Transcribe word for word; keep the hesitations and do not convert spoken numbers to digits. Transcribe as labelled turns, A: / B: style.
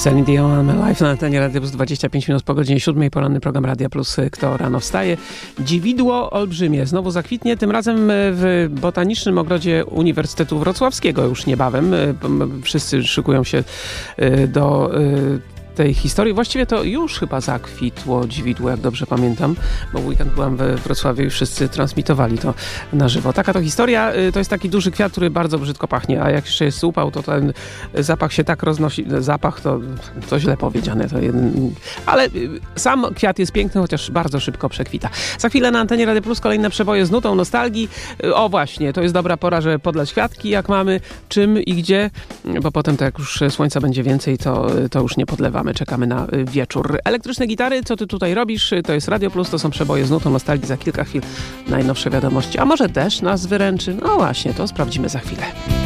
A: Celine Dion, My Life na antenie Radia Plus, dwadzieścia pięć minut po godzinie siódmej, poranny program Radia Plus, Kto rano wstaje. Dziwidło olbrzymie znowu zakwitnie, tym razem w Botanicznym Ogrodzie Uniwersytetu Wrocławskiego już niebawem. Wszyscy szykują się do tej historii. Właściwie to już chyba zakwitło dziwidło, jak dobrze pamiętam, bo w weekend byłam we Wrocławiu i wszyscy transmitowali to na żywo. Taka to historia. To jest taki duży kwiat, który bardzo brzydko pachnie, a jak jeszcze jest upał, to ten zapach się tak roznosi. Zapach to, to źle powiedziane. To jeden, ale sam kwiat jest piękny, chociaż bardzo szybko przekwita. Za chwilę na antenie Radia Plus kolejne przeboje z nutą nostalgii. O właśnie, to jest dobra pora, żeby podlać kwiatki, jak mamy, czym i gdzie, bo potem to jak już słońca będzie więcej, to, to już nie podlewamy. Czekamy na wieczór. Elektryczne gitary, co ty tutaj robisz? To jest Radio Plus, to są przeboje z nutą nostalgii. Za kilka chwil najnowsze wiadomości. A może deszcz nas wyręczy? No właśnie, to sprawdzimy za chwilę.